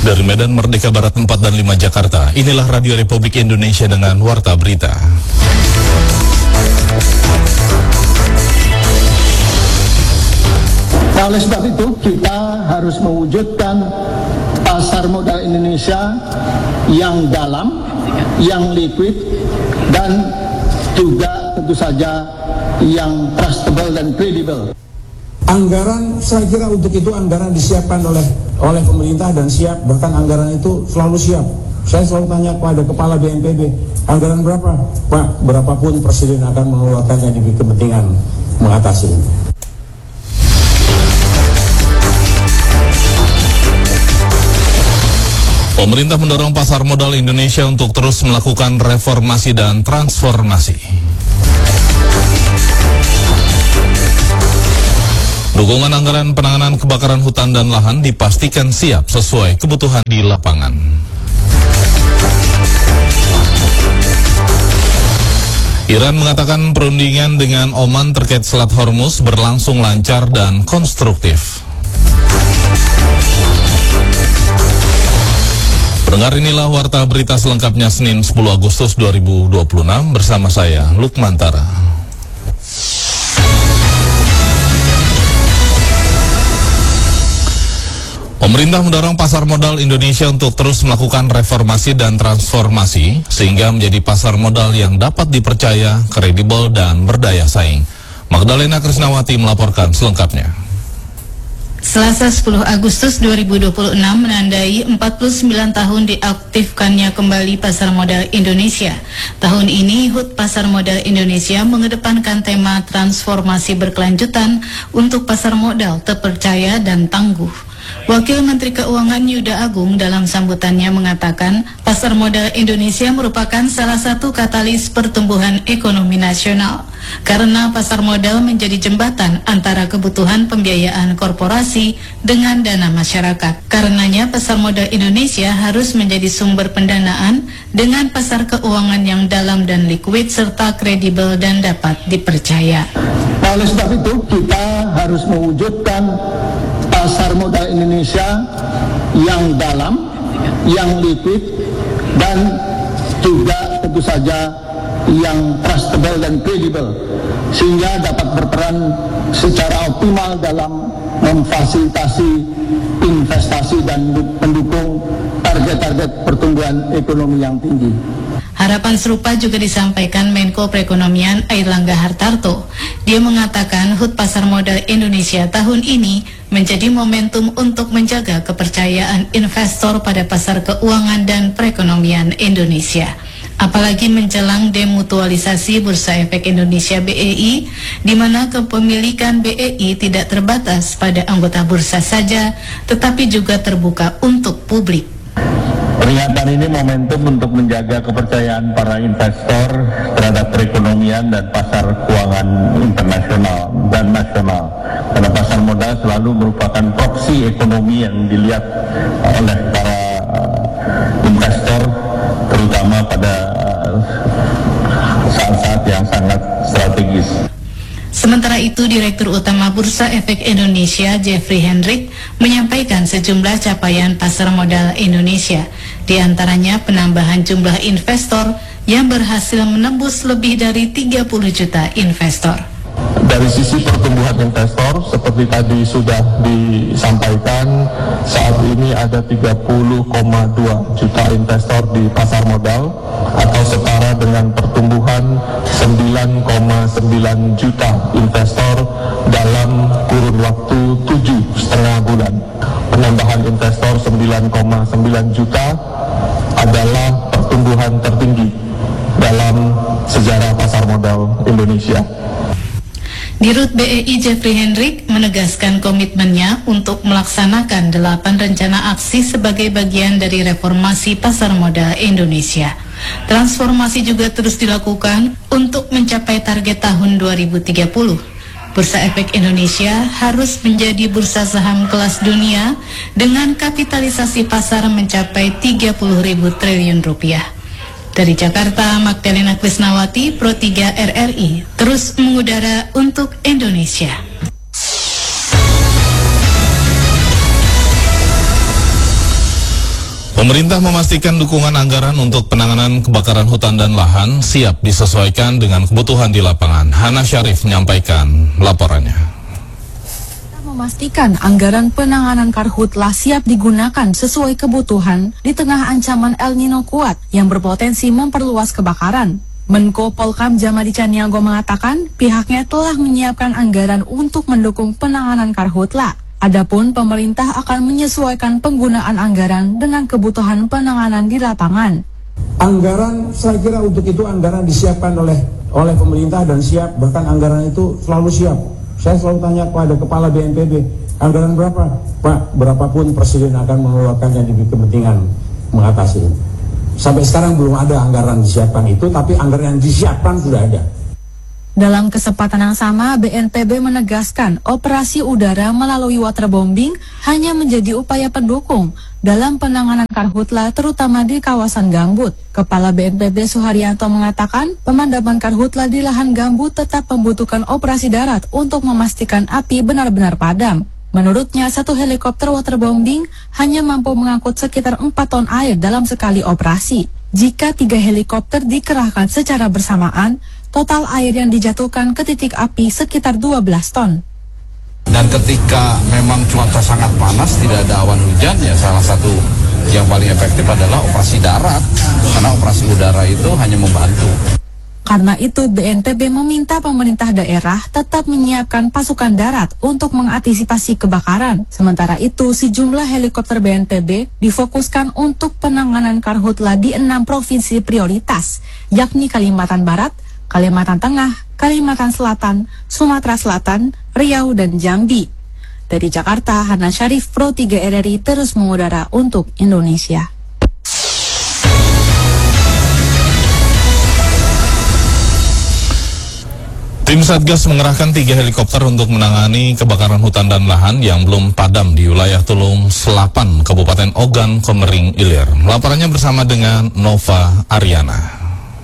Dari Medan Merdeka Barat 4 dan 5 Jakarta, inilah Radio Republik Indonesia dengan Warta Berita. Nah, oleh sebab itu kita harus mewujudkan pasar modal Indonesia yang dalam, yang liquid, dan juga tentu saja yang trustable dan kredibel. Anggaran, saya kira untuk itu anggaran disiapkan oleh pemerintah dan siap, bahkan anggaran itu selalu siap. Saya selalu tanya kepada Kepala BNPB, anggaran berapa? Pak, berapapun Presiden akan mengeluarkannya demi kepentingan mengatasi ini. Pemerintah mendorong pasar modal Indonesia untuk terus melakukan reformasi dan transformasi. Dukungan anggaran penanganan kebakaran hutan dan lahan dipastikan siap sesuai kebutuhan di lapangan. Iran mengatakan perundingan dengan Oman terkait Selat Hormuz berlangsung lancar dan konstruktif. Pendengar, inilah Warta Berita selengkapnya Senin 10 Agustus 2026 bersama saya, Lukman Tara. Pemerintah mendorong pasar modal Indonesia untuk terus melakukan reformasi dan transformasi sehingga menjadi pasar modal yang dapat dipercaya, kredibel, dan berdaya saing. Magdalena Krisnawati melaporkan selengkapnya. Selasa 10 Agustus 2026 menandai 49 tahun diaktifkannya kembali pasar modal Indonesia. Tahun ini HUT Pasar Modal Indonesia mengedepankan tema transformasi berkelanjutan untuk pasar modal terpercaya dan tangguh. Wakil Menteri Keuangan Yuda Agung dalam sambutannya mengatakan pasar modal Indonesia merupakan salah satu katalis pertumbuhan ekonomi nasional karena pasar modal menjadi jembatan antara kebutuhan pembiayaan korporasi dengan dana masyarakat. Karenanya pasar modal Indonesia harus menjadi sumber pendanaan dengan pasar keuangan yang dalam dan liquid serta kredibel dan dapat dipercaya. Nah, oleh sebab itu kita harus mewujudkan pasar modal Indonesia yang dalam, yang liquid, dan juga tentu saja yang trustable dan kredibel, sehingga dapat berperan secara optimal dalam memfasilitasi investasi dan mendukung target-target pertumbuhan ekonomi yang tinggi. Harapan serupa juga disampaikan Menko Perekonomian Airlangga Hartarto. Dia mengatakan HUT Pasar Modal Indonesia tahun ini menjadi momentum untuk menjaga kepercayaan investor pada pasar keuangan dan perekonomian Indonesia. Apalagi menjelang demutualisasi Bursa Efek Indonesia BEI, di mana kepemilikan BEI tidak terbatas pada anggota bursa saja, tetapi juga terbuka untuk publik. Peringatan ini momentum untuk menjaga kepercayaan para investor terhadap perekonomian dan pasar keuangan internasional dan nasional. Karena pasar modal selalu merupakan proksi ekonomi yang dilihat oleh para investor, terutama pada saat-saat yang sangat strategis. Sementara itu, Direktur Utama Bursa Efek Indonesia, Jeffrey Hendrik, menyampaikan sejumlah capaian pasar modal Indonesia, di antaranya penambahan jumlah investor yang berhasil menembus lebih dari 30 juta investor. Dari sisi pertumbuhan investor, seperti tadi sudah disampaikan, saat ini ada 30,2 juta investor di pasar modal, atau setara dengan pertumbuhan 9,9 juta investor dalam kurun waktu 7,5 bulan. Penambahan investor 9,9 juta adalah pertumbuhan tertinggi dalam sejarah pasar modal Indonesia. Dirut BEI Jeffrey Hendrik menegaskan komitmennya untuk melaksanakan 8 rencana aksi sebagai bagian dari reformasi pasar modal Indonesia. Transformasi juga terus dilakukan untuk mencapai target tahun 2030. Bursa Efek Indonesia harus menjadi bursa saham kelas dunia dengan kapitalisasi pasar mencapai 30.000 triliun rupiah. Dari Jakarta, Magdalena Krisnawati, Pro 3 RRI, terus mengudara untuk Indonesia. Pemerintah memastikan dukungan anggaran untuk penanganan kebakaran hutan dan lahan siap disesuaikan dengan kebutuhan di lapangan. Hana Syarif menyampaikan laporannya. Memastikan anggaran penanganan karhutla siap digunakan sesuai kebutuhan di tengah ancaman El Nino kuat yang berpotensi memperluas kebakaran. Menko Polkam Jamadi Caniago mengatakan pihaknya telah menyiapkan anggaran untuk mendukung penanganan karhutla. Adapun pemerintah akan menyesuaikan penggunaan anggaran dengan kebutuhan penanganan di lapangan. Anggaran, saya kira untuk itu anggaran disiapkan oleh pemerintah dan siap, bahkan anggaran itu selalu siap. Saya selalu tanya kepada Kepala BNPB, anggaran berapa? Pak, berapapun Presiden akan mengeluarkannya demi kepentingan mengatasi. Sampai sekarang belum ada anggaran disiapkan itu, tapi anggaran yang disiapkan sudah ada. Dalam kesempatan yang sama, BNPB menegaskan operasi udara melalui waterbombing hanya menjadi upaya pendukung dalam penanganan karhutla terutama di kawasan gambut. Kepala BNPB Suharyanto mengatakan pemadaman karhutla di lahan gambut tetap membutuhkan operasi darat untuk memastikan api benar-benar padam. Menurutnya, satu helikopter waterbombing hanya mampu mengangkut sekitar 4 ton air dalam sekali operasi. Jika 3 helikopter dikerahkan secara bersamaan, total air yang dijatuhkan ke titik api sekitar 12 ton. Dan ketika memang cuaca sangat panas, tidak ada awan hujan, ya salah satu yang paling efektif adalah operasi darat. Karena operasi udara itu hanya membantu. Karena itu, BNPB meminta pemerintah daerah tetap menyiapkan pasukan darat untuk mengantisipasi kebakaran. Sementara itu, sejumlah helikopter BNPB difokuskan untuk penanganan karhutla di 6 provinsi prioritas, yakni Kalimantan Barat, Kalimantan Tengah, Kalimantan Selatan, Sumatera Selatan, Riau, dan Jambi. Dari Jakarta, Hana Syarif, Pro 3 RRI terus mengudara untuk Indonesia. Tim Satgas mengerahkan 3 helikopter untuk menangani kebakaran hutan dan lahan yang belum padam di wilayah Tulung Selapan, Kabupaten Ogan Komering Ilir. Laporannya bersama dengan Nova Ariana.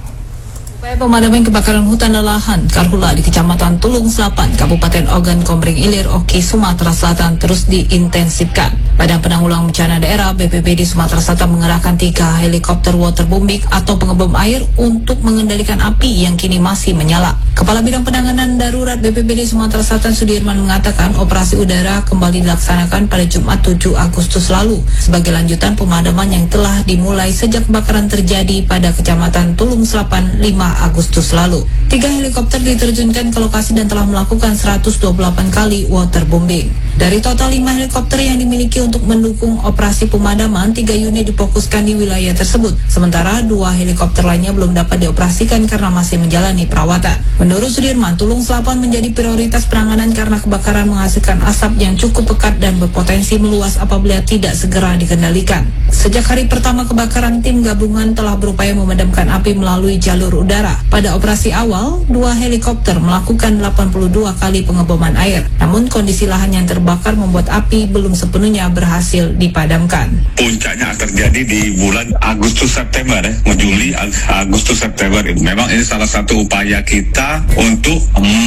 Upaya pemadaman kebakaran hutan dan lahan karhutla di Kecamatan Tulung Selapan, Kabupaten Ogan Komering Ilir, Oki, Sumatera Selatan terus diintensifkan. Badan Penanggulangan Bencana Daerah BPBD Sumatera Selatan mengerahkan 3 helikopter waterbombing atau pengebom air untuk mengendalikan api yang kini masih menyala. Kepala Bidang Penanganan Darurat BPBD Sumatera Selatan Sudirman mengatakan operasi udara kembali dilaksanakan pada Jumat 7 Agustus lalu sebagai lanjutan pemadaman yang telah dimulai sejak kebakaran terjadi pada Kecamatan Tulung Selapan 5 Agustus lalu. 3 helikopter diterjunkan ke lokasi dan telah melakukan 128 kali waterbombing. Dari total 5 helikopter yang dimiliki untuk mendukung operasi pemadaman, 3 unit difokuskan di wilayah tersebut. Sementara 2 helikopter lainnya belum dapat dioperasikan karena masih menjalani perawatan. Menurut Sudirman, Tulung Selapan menjadi prioritas penanganan karena kebakaran menghasilkan asap yang cukup pekat dan berpotensi meluas apabila tidak segera dikendalikan. Sejak hari pertama kebakaran, tim gabungan telah berupaya memadamkan api melalui jalur udara. Pada operasi awal, 2 helikopter melakukan 82 kali pengeboman air. Namun kondisi lahan yang terbakar membuat api belum sepenuhnya berhasil dipadamkan. Puncaknya terjadi di bulan Agustus-September, Juli, Agustus-September. Memang ini salah satu upaya kita untuk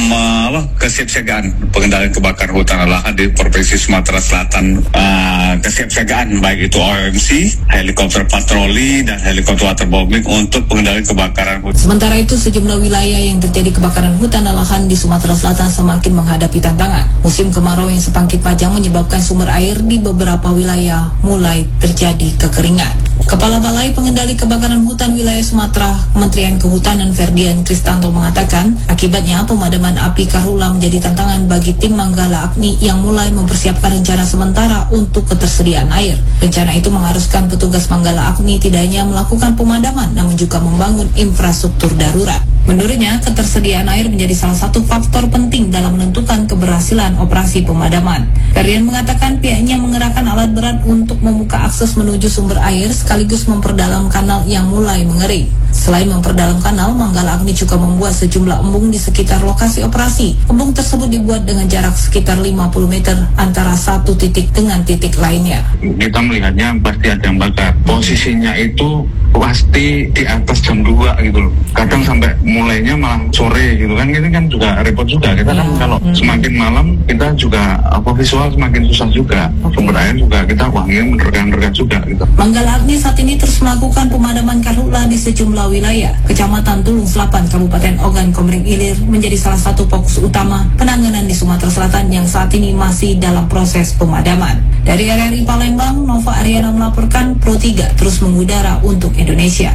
kesiapsiagaan pengendalian kebakaran hutan dan lahan di Provinsi Sumatera Selatan. Kesiapsiagaan baik itu OMC, helikopter patroli, dan helikopter waterbombing untuk pengendalian kebakaran hutan. Sementara itu, sejumlah wilayah yang terjadi kebakaran hutan dan lahan di Sumatera Selatan semakin menghadapi tantangan. Musim kemarau yang sepangkit panjang menyebabkan sumber air di beberapa wilayah mulai terjadi kekeringan. Kepala Balai Pengendali Kebakaran Hutan Wilayah Sumatera, Kementerian Kehutanan Ferdian Kristanto mengatakan, akibatnya pemadaman api karhutla menjadi tantangan bagi tim Manggala Agni yang mulai mempersiapkan rencana sementara untuk ketersediaan air. Rencana itu mengharuskan petugas Manggala Agni tidak hanya melakukan pemadaman, namun juga membangun infrastruktur darurat. Menurutnya, ketersediaan air menjadi salah satu faktor penting dalam menentukan keberhasilan operasi pemadaman. Ferdian mengatakan pihaknya mengerahkan alat berat untuk membuka akses menuju sumber air sekaligus memperdalam kanal yang mulai mengering. Selain memperdalam kanal, Manggala Agni juga membuat sejumlah embung di sekitar lokasi operasi. Embung tersebut dibuat dengan jarak sekitar 50 meter antara satu titik dengan titik lainnya. Kita melihatnya pasti ada yang bakar. Posisinya itu pasti di atas jam 2 gitu loh. Kadang sampai mulainya malah sore gitu kan. Ini kan juga repot juga. Kita kan kalau semakin malam kita juga visual semakin susah juga. Sumber air juga kita ini menerka juga gitu. Manggala Agni saat ini terus melakukan pemadaman karhutla di sejumlah wilayah. Kecamatan Tulung Selapan, Kabupaten Ogan Komering Ilir menjadi salah satu fokus utama penanganan di Sumatera Selatan yang saat ini masih dalam proses pemadaman. Dari RRI Palembang, Nova Ariana melaporkan Pro 3 terus mengudara untuk Indonesia.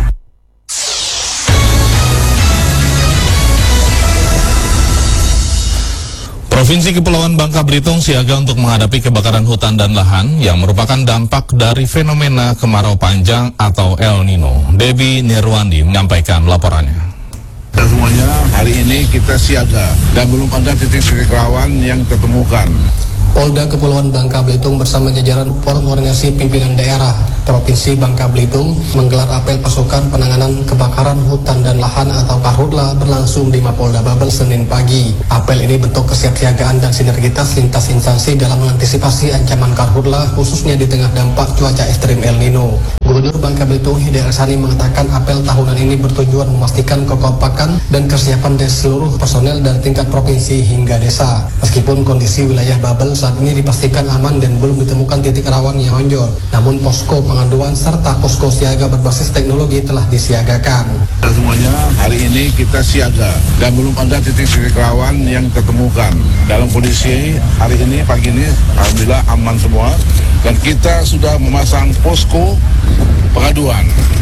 Provinsi Kepulauan Bangka Belitung siaga untuk menghadapi kebakaran hutan dan lahan yang merupakan dampak dari fenomena kemarau panjang atau El Nino. Debbie Nirwandi menyampaikan laporannya. Semuanya hari ini kita siaga dan belum ada titik-titik rawan yang ditemukan. Polda Kepulauan Bangka Belitung bersama jajaran koordinasi pimpinan daerah Provinsi Bangka Belitung menggelar apel pasukan penanganan kebakaran hutan dan lahan atau Karhutla berlangsung di Mapolda Babel Senin pagi. Apel ini bentuk kesiapsiagaan dan sinergitas lintas instansi dalam mengantisipasi ancaman Karhutla khususnya di tengah dampak cuaca ekstrim El Nino. Gubernur Bangka Belitung Hidayat Harsani mengatakan apel tahunan ini bertujuan memastikan kekompakan dan kesiapan dari seluruh personel dari tingkat provinsi hingga desa. Meskipun kondisi wilayah Babel saat ini dipastikan aman dan belum ditemukan titik rawan yang onjol, namun posko pengaduan serta posko siaga berbasis teknologi telah disiagakan. Semuanya hari ini kita siaga dan belum ada titik-titik rawan yang ditemukan. Dalam kondisi hari ini pagi ini alhamdulillah aman semua dan kita sudah memasang posko pengaduan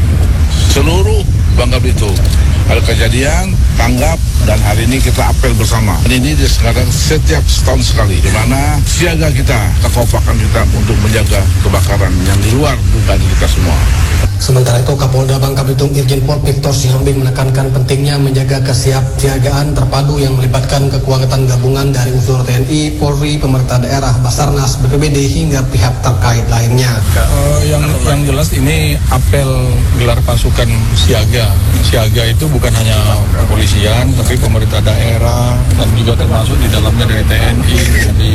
seluruh Bangka Belitung. Ada kejadian, tanggap, dan hari ini kita apel bersama. Dan ini sekarang setiap setahun sekali, di mana siaga kita, kekompakan kita untuk menjaga kebakaran yang di luar dugaan kita semua. Sementara itu, Kapolda Bangka Belitung Irjen Pol Victor Sihombing menekankan pentingnya menjaga kesiapsiagaan terpadu yang melibatkan kekuatan gabungan dari unsur TNI, Polri, pemerintah daerah, Basarnas, BPBD hingga pihak terkait lainnya. Yang jelas ini apel gelar pasukan siaga. Siaga itu bukan hanya kepolisian, tapi pemerintah daerah dan juga termasuk di dalamnya dari TNI, dari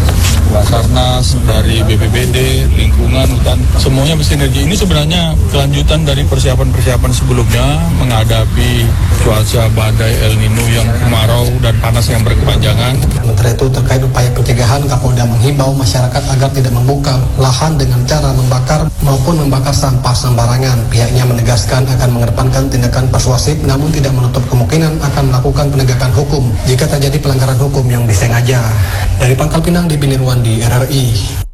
Basarnas, dari BPBD, lingkungan, hutan, semuanya bersinergi. Ini sebenarnya kelanjutan dari persiapan-persiapan sebelumnya menghadapi cuaca badai El Nino yang kemarau dan panas yang berkepanjangan. Sementara itu terkait upaya pencegahan, Kapolda menghimbau masyarakat agar tidak membuka lahan dengan cara membakar maupun membakar sampah sembarangan. Pihaknya menegaskan akan mengedepankan tindakan persuasif namun tidak menutup kemungkinan akan melakukan penegakan hukum jika terjadi pelanggaran hukum yang disengaja. Dari Pangkal Pinang, Debbie Nirwandi, RRI.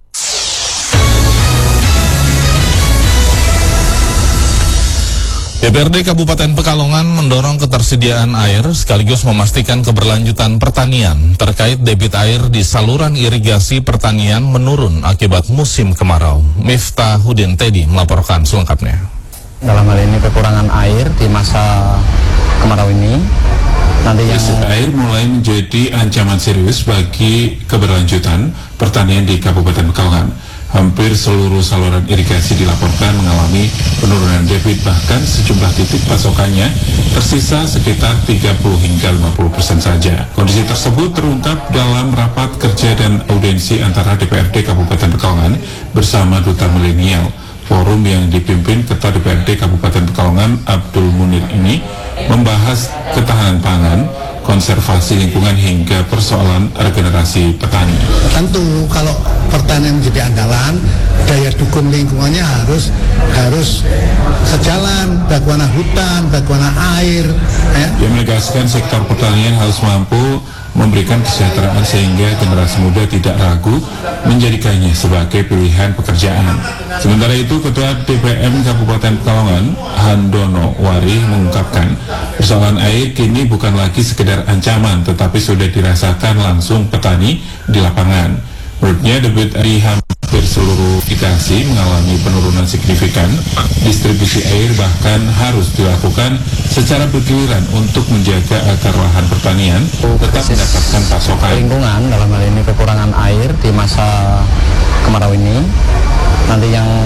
DPRD Kabupaten Pekalongan mendorong ketersediaan air sekaligus memastikan keberlanjutan pertanian terkait debit air di saluran irigasi pertanian menurun akibat musim kemarau. Miftahudin Tedi melaporkan selengkapnya. Dalam hal ini kekurangan air di masa kemarau ini, krisis air mulai menjadi ancaman serius bagi keberlanjutan pertanian di Kabupaten Pekalongan. Hampir seluruh saluran irigasi dilaporkan mengalami penurunan debit, bahkan sejumlah titik pasokannya tersisa sekitar 30 hingga 50% saja. Kondisi tersebut terungkap dalam rapat kerja dan audiensi antara DPRD Kabupaten Pekalongan bersama Duta Milenial. Forum yang dipimpin Ketua DPRD Kabupaten Pekalongan Abdul Munir ini membahas ketahanan pangan, konservasi lingkungan hingga persoalan regenerasi petani. Tentu kalau pertanian menjadi andalan, daya dukung lingkungannya harus sejalan, bagaimana hutan, bagaimana air. Dia menegaskan sektor pertanian harus mampu memberikan kesejahteraan sehingga generasi muda tidak ragu menjadikannya sebagai pilihan pekerjaan. Sementara itu, Ketua DPM Kabupaten Pekalongan Handono Wari mengungkapkan persoalan air kini bukan lagi sekedar ancaman, tetapi sudah dirasakan langsung petani di lapangan. Menurutnya, debit di hampir seluruh irigasi mengalami penurunan signifikan. Distribusi air bahkan harus dilakukan secara bergiliran untuk menjaga agar lahan pertanian tetap mendapatkan pasokan. Lingkungan dalam hal ini kekurangan air di masa kemarau ini, nanti yang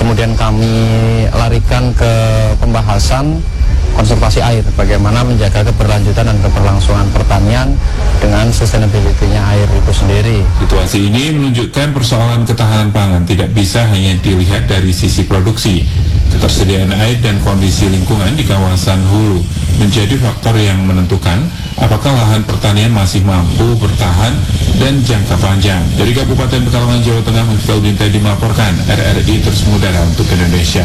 kemudian kami larikan ke pembahasan konservasi air, bagaimana menjaga keberlanjutan dan keberlangsungan pertanian dengan sustainability-nya air itu sendiri. Situasi ini menunjukkan persoalan ketahanan pangan tidak bisa hanya dilihat dari sisi produksi. Ketersediaan air dan kondisi lingkungan di kawasan hulu menjadi faktor yang menentukan apakah lahan pertanian masih mampu bertahan dan jangka panjang. Dari Kabupaten Pekalongan, Jawa Tengah, Miftahudin Tadi melaporkan, RRI terus mengudara untuk Indonesia.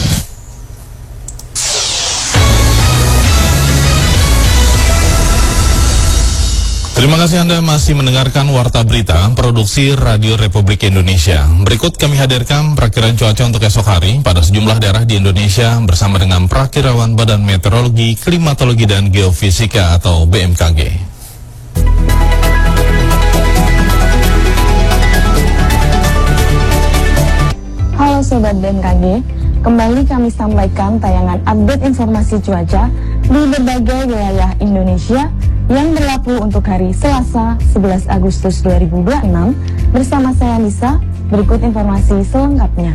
Terima kasih Anda masih mendengarkan Warta Berita Produksi Radio Republik Indonesia. Berikut kami hadirkan perakiran cuaca untuk esok hari pada sejumlah daerah di Indonesia bersama dengan Prakirawan Badan Meteorologi, Klimatologi dan Geofisika atau BMKG. Halo Sobat BMKG, kembali kami sampaikan tayangan update informasi cuaca di berbagai wilayah Indonesia yang berlaku untuk hari Selasa 11 Agustus 2026 bersama saya Lisa. Berikut informasi selengkapnya.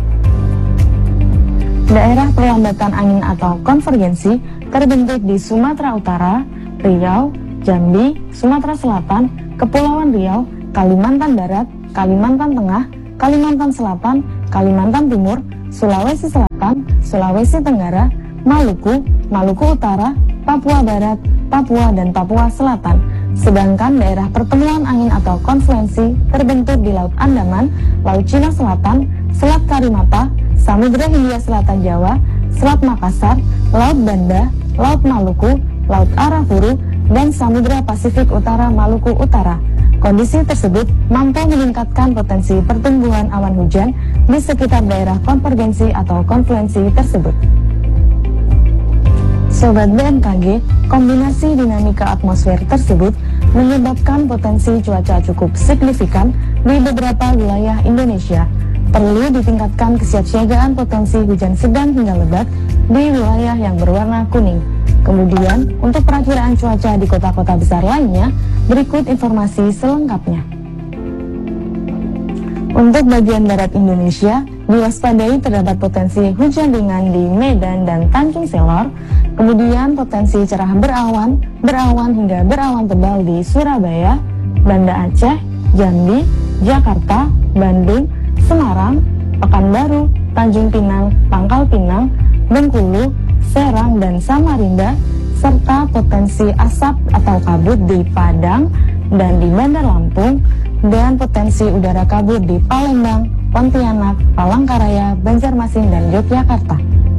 Daerah perlambatan angin atau konvergensi terbentuk di Sumatera Utara, Riau, Jambi, Sumatera Selatan, Kepulauan Riau, Kalimantan Barat, Kalimantan Tengah, Kalimantan Selatan, Kalimantan Timur, Sulawesi Selatan, Sulawesi Tenggara, Maluku, Maluku Utara, Papua Barat, Papua dan Papua Selatan. Sedangkan daerah pertemuan angin atau konfluensi terbentuk di Laut Andaman, Laut Cina Selatan, Selat Karimata, Samudra Hindia Selatan Jawa, Selat Makassar, Laut Banda, Laut Maluku, Laut Arafuru, dan Samudra Pasifik Utara Maluku Utara. Kondisi tersebut mampu meningkatkan potensi pertumbuhan awan hujan di sekitar daerah konvergensi atau konfluensi tersebut. Sobat BMKG, kombinasi dinamika atmosfer tersebut menyebabkan potensi cuaca cukup signifikan di beberapa wilayah Indonesia. Perlu ditingkatkan kesiapsiagaan potensi hujan sedang hingga lebat di wilayah yang berwarna kuning. Kemudian, untuk perakiraan cuaca di kota-kota besar lainnya, berikut informasi selengkapnya. Untuk bagian barat Indonesia, diwaspadai terdapat potensi hujan ringan di Medan dan Tanjung Selor, kemudian potensi cerah berawan hingga berawan tebal di Surabaya, Banda Aceh, Jambi, Jakarta, Bandung, Semarang, Pekanbaru, Tanjung Pinang, Pangkal Pinang, Bengkulu, Serang, dan Samarinda, serta potensi asap atau kabut di Padang dan di Bandar Lampung, dan potensi udara kabut di Palembang, Pontianak, Palangkaraya, Banjarmasin, dan Yogyakarta.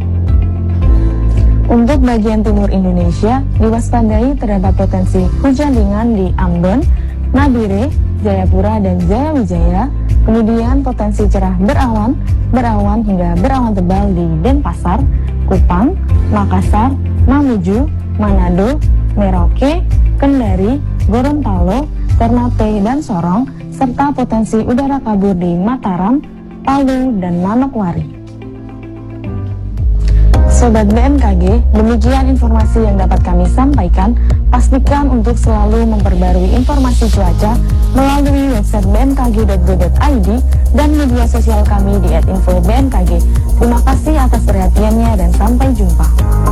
Untuk bagian timur Indonesia, diwaspadai terdapat potensi hujan ringan di Ambon, Nabire, Jayapura, dan Jayawijaya, kemudian potensi cerah berawan hingga berawan tebal di Denpasar, Kupang, Makassar, Mamuju, Manado, Merauke, Kendari, Gorontalo, Ternate, dan Sorong, serta potensi udara kabut di Mataram, Palu, dan Manokwari. Sobat BMKG, demikian informasi yang dapat kami sampaikan. Pastikan untuk selalu memperbarui informasi cuaca melalui website bmkg.go.id dan media sosial kami di @info BMKG. Terima kasih atas perhatiannya dan sampai jumpa.